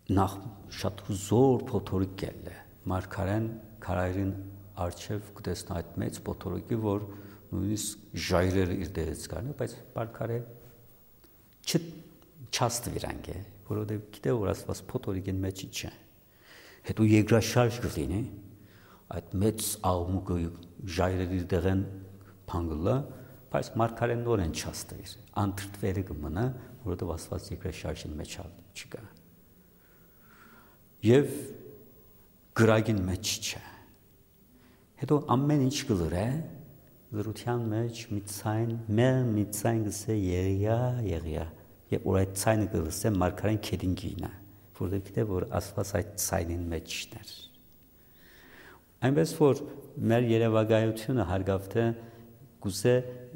նախ շատ զոր փոթորիկ գել է մարգարեն քարայրին արչև կտեսնա այդ մեծ փոթորիկի, որ նույնիսկ ժայռերը իր դերից կան, բայց մարգարեն չաստվիրանք է, որովհետև գիտե որ ասված փոթորիկին մեջի չէ։ Հետո երկրաշարժ կլինի, այդ մեծ աղմուկը ժայռերի դեղեն փանգլա, բայց մարգարեն նորեն չաստվիր, անթրթվերը կմնա, որովհետև ասված երկրաշարժին մեջ չկա։ Եվ գրագին մեջ չէ։ Հետո ամեն ինչ կլրե, լրության մեջ մի ցայն գսե եղիա, եւ որ այդ ցայնը գսե մարգարեն քեդինգինա, որովհետև գիտե որ ասված այդ ցայնին մեջներ։ Այնպես որ մեր երևակայությունը հարգավթե գուսե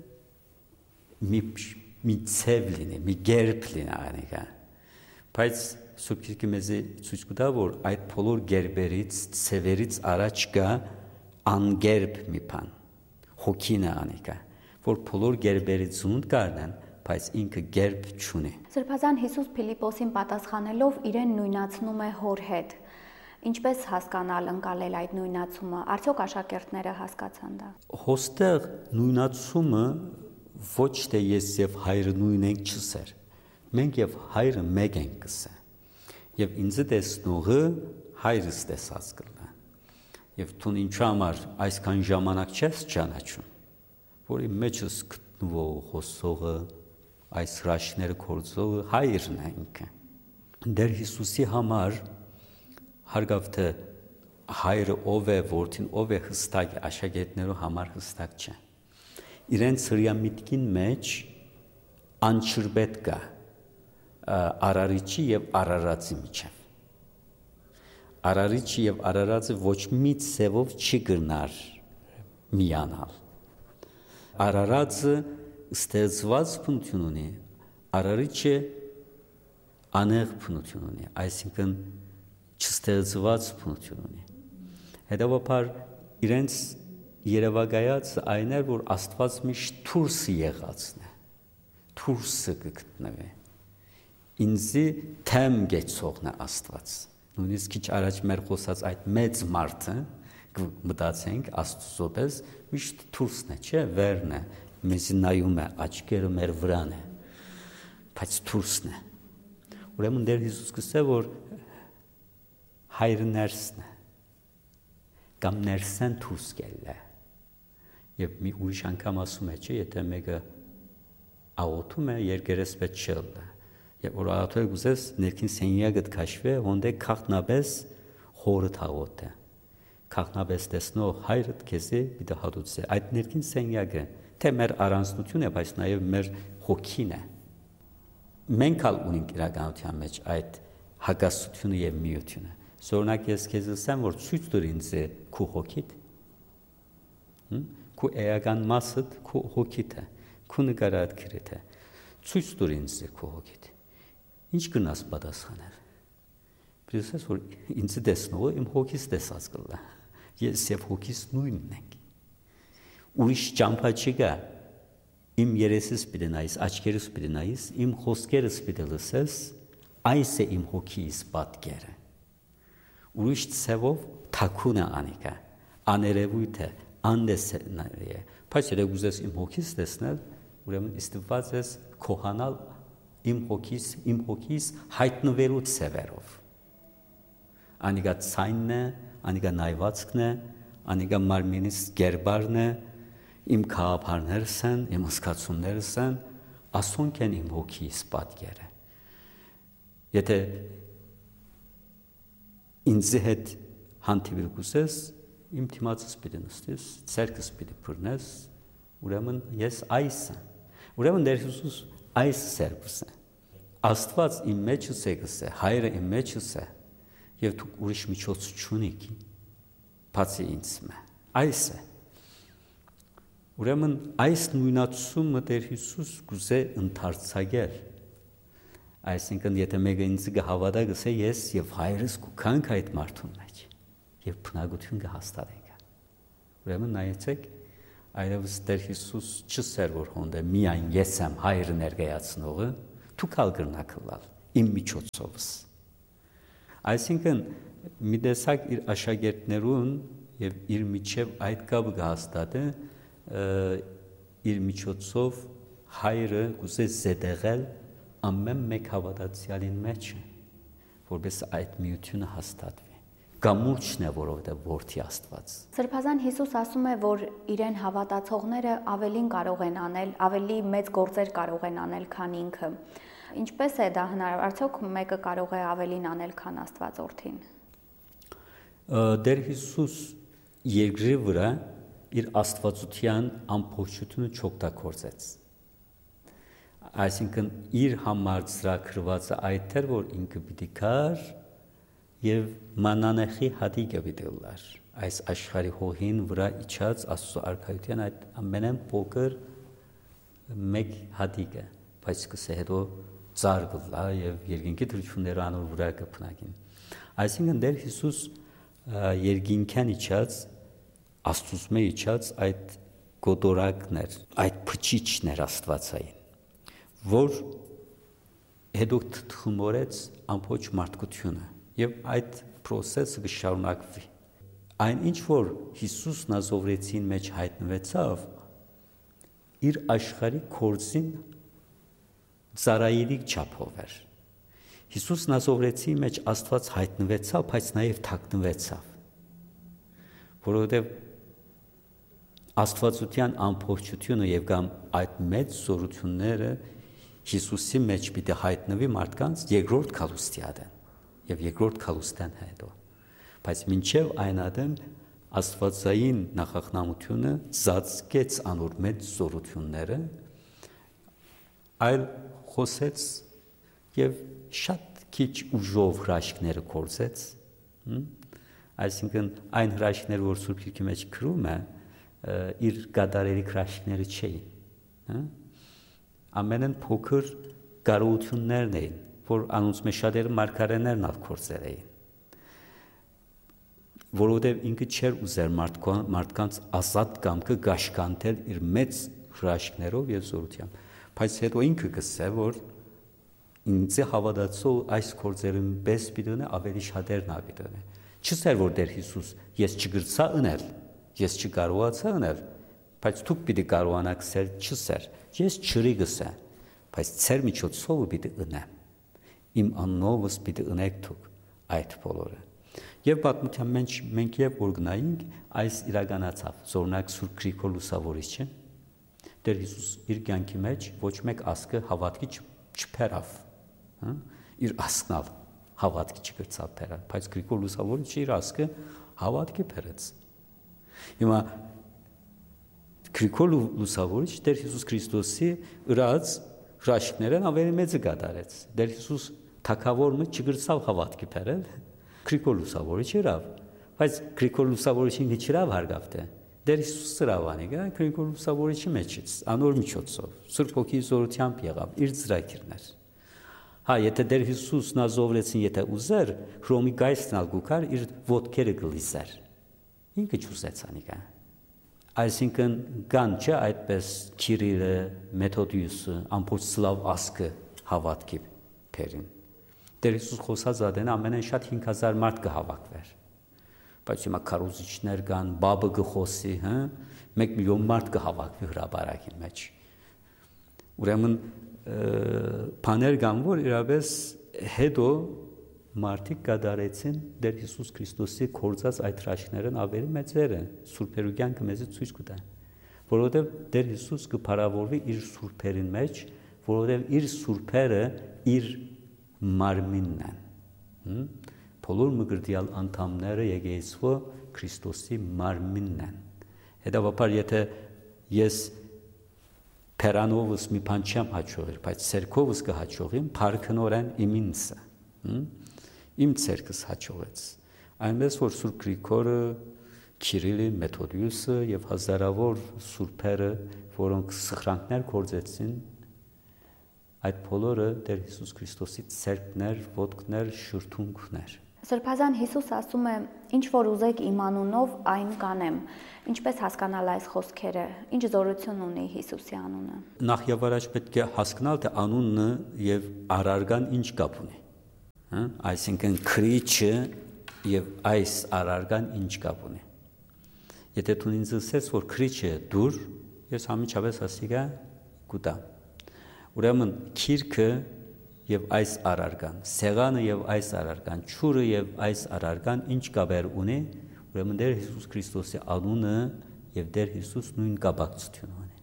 մի ցև լինի, մի գերբ լինի անիկա։ Բայց Սուրբ Գիրքը մեզ ցույց կտա, որ այդ բոլոր գերբերից, ցևերից առաջ կա անգերբ մի բան, հոգին է անիկա, որ բոլոր գերբերից զունդ կառնան, բայց ինքը գերբ չունի։ Սրբազան Հիսուս Փիլիպոսին պատասխանելով իրեն նույնացնում է հոր հետ։ Ինչպես հասկանալ, ընկալել այդ նույնացումը, արդյոք աշակերտները հասկացան դա։ Հոստեղ նույնացումը ոչ թե ես եւ հայրը նույն ենք չսեր։ Մենք եւ հայրը մեկ ենք կսե։ Եվ ինձ տեսնողը հայրս տեսած կլա։ Եվ դու ինչու համար այսքան ժամանակ չես ճանաչում, որի մեջս գտնվող խոսողը, այս հրաշքները կործողը հայրն է ինքը։ Դեր Հիսուսի համար հարգավթե հայրը ով է, որդին ով է հստակ աշակերտներու համար հստակ չէ։ Իրենց հրյամիտքին մեջ անչրբետ կա արարիչի եւ արարածի միջև։ Արարիչի եւ արարածը ոչ մի ցևով չի գնար միանալ։ Արարածը ստեղծված բնություն ունի, արարիչը անեղ բնություն ունի, այսինքն չստեղծված բնություն ունի։ Հետևաբար իրենց երևակայած այն էր, որ Աստված միշտ դուրսը եղածն է, դուրսը կգտնվի։ Ինձի թեմ գեցողն է Աստված։ Նույնիսկ քիչ առաջ մեր խոսած այդ մեծ մարդը մտածենք Աստծո պես միշտ դուրսն է, չէ, վերն է, մեզ նայում է, աչքերը մեր վրան է, բայց դուրսն է։ Ուրեմն Տեր Հիսուս կսե որ հայրը ներսն է, կամ ներսեն դուրս գել է։ Եվ մի ուրիշ անգամ ասում է, չէ, եթե մեկը աղոթում է, երկերեսպետ չելը։ Եվ որ աղոթել գուզես ներքին սենյակը քաշվե, հոնդե քաղտնաբես խորը թաղոտ է։ Քաղտնաբես տեսնող հայրդ քեզի պիտի հատուցե։ Այդ ներքին սենյակը թե մեր առանձնություն է, բայց նաև մեր հոգին է։ Մենք ալ ունենք իրականության մեջ այդ հակասությունը եւ միությունը։ Սորնակ ես քեզ ասեմ, որ ցույց տուր ինձ քու հոգիդ։ Քու էական մասդ քու հոգիդ է, քու նկարած քրիտ է։ Ցույց տուր ինձ քու հոգիդ։ Ինչ կնաս պատասխանել։ Պրեսես որ ինձ տեսնողը իմ հոգիս տեսած կլա։ Ես եւ հոգիս նույնն ենք։ Ուրիշ ճամփա չկա։ Իմ երեսս պիտի նայես, աչքերս պիտի նայես, իմ խոսքերս պիտի լսես, այս է իմ հոգիս պատկերը։ Ուրիշ ցևով թակուն է անիկա, աներևույթ է, անդեսնալի է։ Բայց եթե ուզես իմ հոգիս տեսնել, ուրեմն ստիպված ես քոհանալ իմ հոգիս հայտնվելու ցևերով։ Անիկա ցայնն է, անիկա նայվածքն է, անիկա մարմինիս գերբարն է, իմ քահապարներս են, իմ զգացումներս են, ասոնք են իմ հոգիս պատկերը։ Եթե ինձ հետ հանդիպել կուզես, իմ թիմացս պիտի նստես, ցերկս պիտի բռնես, ուրեմն ես այս եմ։ Ուրեմն Տեր Հիսուս այս սերբս է։ Աստված իմ մեջս է գսե, հայրը իմ մեջս է, եւ դուք ուրիշ միջոց չունիք, բացի ինձ մե։ Այս է։ Ուրեմն այս նույնացումը Տեր Հիսուս կուզե ընդարձակել։ Այսինքն եթե մեկը ինձ կհավատա գսե ես եւ հայրս կուքանք այդ մարդուն մեջ եւ բնակություն կհաստատենք։ Ուրեմն նայեցեք այլևս Տեր Հիսուս չսեր որ հոնդե միայն ես եմ հայրը ներկայացնողը, դու կալ կրնակլալ իմ միջոցովս։ Այսինքն մի տեսակ իր աշակերտներուն եւ իր միջև այդ կապը կհաստատը իր միջոցով հայրը գուցե զետեղել ամեն մեկ հավատացյալին մեջ որպես այդ միությունը հաստատվի գամուրջն է որովհետեւ որդի Աստված Սրբազան Հիսուս ասում է որ իրեն հավատացողները ավելին կարող են անել ավելի մեծ գործեր կարող են անել քան ինքը Ինչպես է դա հնարավոր արդյոք մեկը կարող է ավելին անել քան Աստված որդին Դեր Հիսուս երկրի վրա իր աստվածության ամբողջությունը չօգտագործեց Այսինքն իր համար ծրագրվածը այդ էր որ ինքը պիտի կար եւ մանանեխի հատիկը պիտի լար այս աշխարհի հողին վրա իջած Աստծո արքայության այդ ամենեն փոքր մեկ հատիկը բայց կսե հետո ծար գլա եւ երկինքի դրությունները անոր վրա կփնակին Այսինքն դեր Հիսուս երկինքան իջած Աստծո իջած այդ գոտորակներ այդ փչիչներ Աստվածային որ հետո թխմորեց ամբողջ մարդկությունը եւ այդ process-ը կշարունակվի այն ինչ որ Հիսուս Նազովրեցին մեջ հայտնվեցավ իր աշխարհի կորձին ծառայիլիկ չափով էր Հիսուս Նազովրեցի մեջ Աստված հայտնվեցավ բայց նաեւ թաքնվեցավ որովհետեւ Աստվածության ամբողջությունը եւ կամ այդ մեծ զորությունները Հիսուսի մեջ պիտի հայտնվի մարդկանց երկրորդ քալուստիադեն եւ երկրորդ քալուստան հետո բայց մինչեւ այն ադեն Աստվածային նախախնամությունը ծածկեց անոր մեծ զորությունները այլ խոսեց եւ շատ քիչ ուժով հրաշքները կործեց այսինքն այն հրաշքները որ Սուրբ Գիրքի մեջ գրում է իր գադարերի հրաշքները չէին ամենն փոքր կարողություններն էին որ անոնց մեջ շատերը մարգարեներն ալ կործել էին որովհետև ինքը չէր ուզեր մարդկանց ազատ կամքը գաշկանտել իր մեծ հրաշքներով եւ զորությամբ բայց հետո ինքը գսե որ ինձ հավատացող այս կործերին պես պիտի ավելի շատերն ապիտոնե չսեր որ դեր Հիսուս ես չգրծա ունել ես չկարողացա ունել բայց դուք պիտի կարողանաք սեր չսեր ես չրի գսե բայց ծեր միջոցով պիտի ունեմ իմ աննովս պիտի ունեք դուք այդ բոլորը եւ պատմության մեջ մենք եւ օրգնայինք այս իրականացավ զորնակ Սուրբ Գրիգոր Լուսավորիչը դեր Հիսուս իր կյանքի մեջ ոչ մեկ ասկը հավատքի չփերավ իր ասկնալ հավատքի չգրծավ փերավ բայց Գրիգոր Լուսավորիչը իր ասկը հավատքի փերեց հիմա Գրիգոր Լուսավորիչ դեր Հիսուս Քրիստոսի ըրած հրաշքներն ավելի մեծը կատարեց դեր Հիսուս թակավորը չգրծավ հավատքի փերել Գրիգոր Լուսավորիչը իրավ բայց Գրիգոր Լուսավորիչին չիրավ հարգավտե դեր Հիսուս սրավանի գա Գրիգոր Լուսավորիչի մեջից անոր միջոցով Սուրբ Հոգի զորությամբ եղավ իր ծրագիրներ հա եթե դեր Հիսուս Նազովրեցին եթե ուզեր Հռոմի գայստնալ գուքար իր ոտքերը գլիզեր ինքը չուզեց անիկա այսինքն կան չէ այդպես Քիրիլը Մեթոդիուսը ամբողջ սլավ ասկը հավատքի փերին դեր Հիսուս խոսած ադեն ամենեն շատ 5000 մարդ կհավաքվեր բայց հիմա քարոզիչներ կան բաբը գխոսի 1 միլիոն մարդ կհավաքվի հրաբարակի մեջ ուրեմն բաներ կան որ իրապես հետո մարդիկ կդարեցին դեր Հիսուս Քրիստոսի կործած այդ հրաշքներն ավելի մեծերը սուրբերու կյանքը մեզ ցույց կտա որովհետև դեր Հիսուս կփարավորվի իր սուրբերին մեջ որովհետև իր սուրբերը իր մարմինն են բոլոր մգրդյալ անդամները եկեղեցու Քրիստոսի մարմինն են հետևաբար եթե ես փերանովս մի բան չեմ հաջողել բայց ցերկովս կհաջողեմ փարքնորեն իմինսը իմ ցերկս հաջողեց այնպես որ Սուրբ Գրիգորը Քիրիլը Մեթոդիուսը եւ հազարավոր սուրբերը որոնք սխրանքներ կործեցին այդ բոլորը դեր Հիսուս Քրիստոսի ցերկներ ոտքներ շուրթունքներ Սրբազան Հիսուս ասում է ինչ որ ուզեք իմ անունով այն կանեմ ինչպես հասկանալ այս խոսքերը ինչ զորություն ունի Հիսուսի անունը նախ եւ առաջ պետք է հասկանալ թե անունը եւ արարգան ինչ կապ ունի Այսինքն քրիչը եւ այս առարգան ինչ կապ ունի։ Եթե դու ինձ ասես, որ քրիչը դուր, ես համիջապես ասիգա կուտա։ Ուրեմն քիրքը եւ այս առարգան, սեղանը եւ այս առարգան, ճուրը եւ այս առարգան ինչ կապեր ունի, ուրեմն Տեր Հիսուս Քրիստոսի անունը եւ Տեր Հիսուս նույն կապակցություն ունի։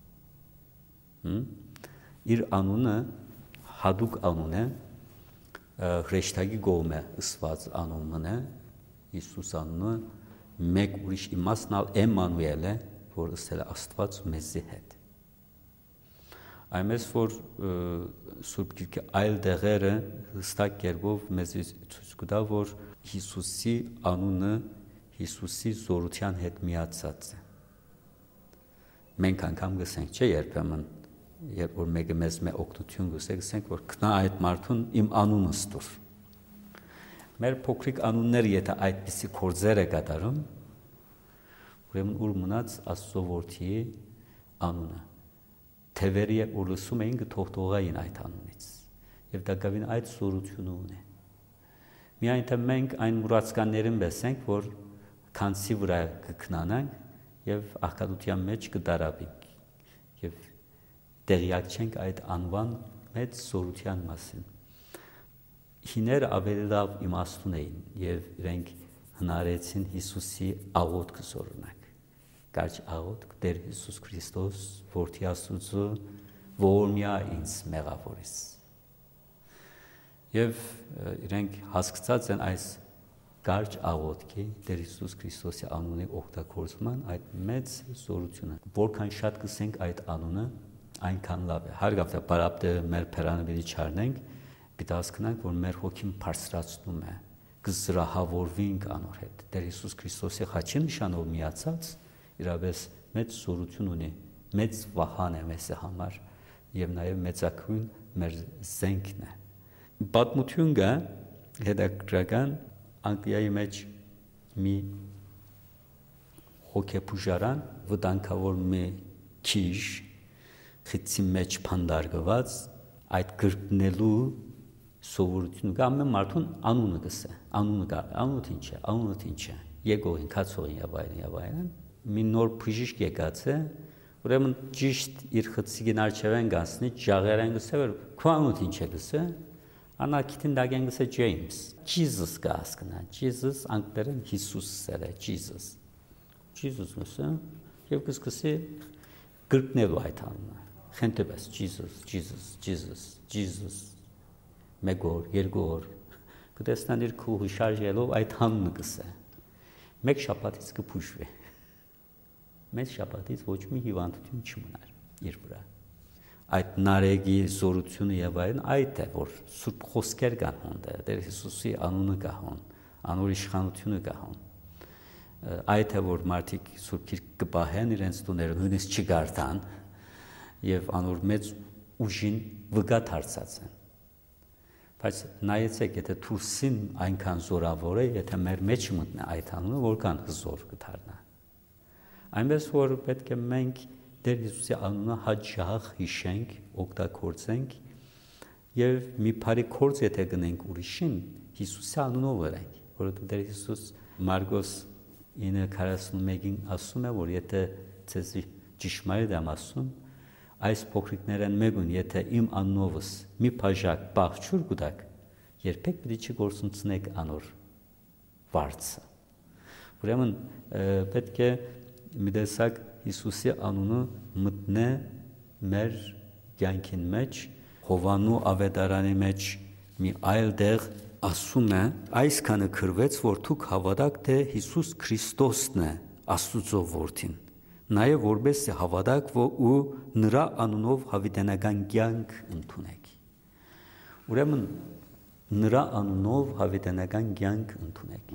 Իր անունը հadouk անուն է, հրեշտակի գոմը ըսված անունն է, Հիսուս անունը մեկ ուրիշ իմաստնալ Էմանուել է, որ ըսել է Աստված մեզի հետ։ Այնպես որ Սուրբ Գիրքի այլ դեղերը հստակ կերպով մեզ ցույց կտա, որ Հիսուսի անունը Հիսուսի զորության հետ միացած է։ Մենք անգամ գսենք, չէ, երբեմն, երբ որ մեկը մեզ օգնություն գսենք, որ գնա այդ մարդուն իմ անունը ստուր։ Մեր փոքրիկ անունները եթե այդպիսի կորձեր է կատարում, ուրեմն ուր մնաց Աստծո որդի անունը։ Թևերի ու լսում էին գթողտողային այդ անունից։ Եվ դա գավին այդ զորությունը ունի։ Միայն թե մենք այն մուրացկաններին բեսենք, որ քանսի վրա կքնանանք եւ աղքատության մեջ կդարաբենք եւ տեղյակ չենք այդ անվան մեծ զորության մասին։ Հիներ ավելի լավ իմաստուն էին եւ իրենք հնարեցին Հիսուսի աղոթքը զորունակ։ Կարճ աղոթք Տեր Հիսուս Քրիստոս, որդի Աստծո, որ միա ինձ մեղավորիս։ Եվ իրենք հասկացած են այս կարճ աղոթքի Տեր Հիսուս Քրիստոսի անունի օգտագործման այդ մեծ զորությունը։ Որքան շատ կսենք այդ անունը, այնքան լավ է։ Հարգավta բարապտը մեր փերանավերի չառնենք, պիտի հասկանանք, որ մեր հոգին բարձրացնում է, կզրահավորվենք անոր հետ։ Տեր Հիսուս Քրիստոսի խաչի նշանով միացած իրավես մեծ զորություն ունի, մեծ վահան է մեզ համար եւ նաեւ մեծակույն մեր զենքն է։ Պատմություն կա հետաքրքրական Անգլիայի մեջ մի հոգեբուժարան վտանգավոր մի քիժ խիցի մեջ փանդարգված այդ գրկնելու սովորությունը կա ամեն մարդուն անունը գսե անունը կա անունը ինչ է եկողին կացողին եւ այլն մի նոր բժիշկ եկած է ուրեմն ճիշտ իր խցիկին արջևեն գասնի ջաղերեն գսե որ քո անունը ինչ է գսե Անակիտին դագեն գսե James Jesus կա հասկնա Jesus անգլերեն Հիսուս սերը Jesus գսե եւ կսկսի գրկնելու այդ անունը խենթեբես Jesus մեգոր երգոր կտեսնան իր քուհի շարժելով այդ անունը գսե մեկ շաբաթից կփուշվի մեծ շաբաթից ոչ մի հիվանդություն չմնար իր վրա այդ նարեգի զորությունը եւ այլն այդ է որ սուրբ խոսքեր կան հոնդը Տեր Հիսուսի անունը կա հոն անոր իշխանությունը կա հոն այդ է որ մարդիկ սուրբ գիրք կպահեն իրենց տուները նույնիսկ չգարտան եւ անոր մեծ ուժին վգա դարձած են բայց նայեցեք եթե դուրսին այնքան զորավոր է եթե մեր մեջ մտնի այդ անունը որքան հզոր կդառնա այնպես որ պետք է մենք Տեր Հիսուսի անունը հաճախ հիշենք, օգտագործենք եւ մի բարի գործ եթե գնենք ուրիշին Հիսուսի անունով վրենք, որովհետեւ Տեր Հիսուս Մարգոս 9:41-ին ասում է, որ եթե ցեզ ճշմարիտ եմ ասում, այս փոքրիկներն մեկուն եթե իմ անունովս մի բաժակ բաղջուր կուտակ, երբեք պիտի չգործունցնեք անոր վարձը։ Ուրեմն պետք է մի տեսակ Հիսուսի անունը մտնե մեր կյանքին մեջ Հովանու ավետարանի մեջ մի այլ տեղ ասում է այսքանը գրվեց որ դուք հավատաք թե Հիսուս Քրիստոսն է Աստծո որդին նաև որբեսի հավատաք ու նրա անունով հավիտենական կյանք ընդունեք ուրեմն նրա անունով հավիտենական կյանք ընդունեք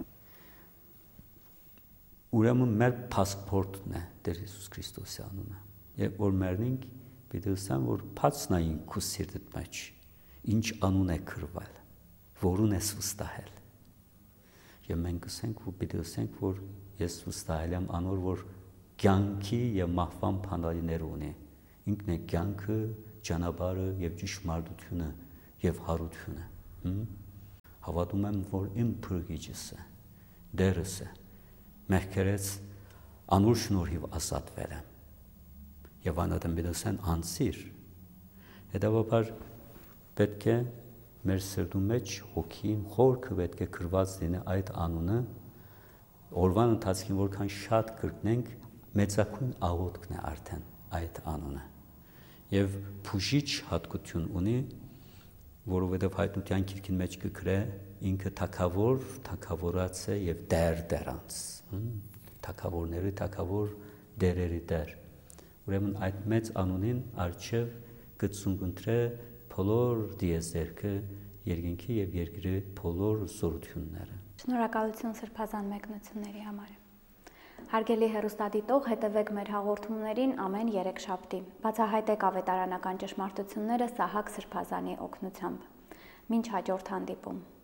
Ուրեմն մեր փասպորտն է Տեր Հիսուս Քրիստոսի անունը։ Եվ որ մերնինք պիտի ասեմ, որ փածնային քու սիրտդ մեջ ինչ անուն է գրվել, որուն ես վստահել։ Եվ մենք ասենք, ու պիտի ասենք, որ ես վստահել եմ անոր, որ կյանքի եւ մահվան փանալիներ ունի։ Ինքն է կյանքը, ճանապարհը եւ ճշմարտությունը եւ հարությունը։ Հավատում եմ, որ իմ փրկիչս է, դերս է, մեղքերից անուր շնորհիվ ազատվել եմ։ Եվ անադամբերության անցիր։ Հետևաբար պետք է մեր սրտու մեջ հոգին խորքը պետք է գրված լինի այդ անունը, օրվան ընթացքին որքան շատ կրկնենք, մեծակույն աղոթքն է արդեն այդ անունը։ Եվ բուժիչ հատկություն ունի, որովհետև հայտնության գիրքին մեջ կգրե ինքը թագավոր, թագավորած է եւ դերանց, թագավորների թագավոր, դերերի դեր։ Ուրեմն այդ մեծ անունին արչև կծունգընտրե բոլոր դիեզերքը, երկինքի եւ երկրի բոլոր զորությունները։ Շնորհակալություն սրբազան մեկնությունների համար։ Հարգելի հեռուստադիտող, հետևեք մեր հաղորդումներին ամեն երեքշաբթի։ Բացահայտեք ավետարանական ճշմարտությունները Սահակ Սրբազանի օգնությամբ։ Մինչ հաջորդ հանդիպում։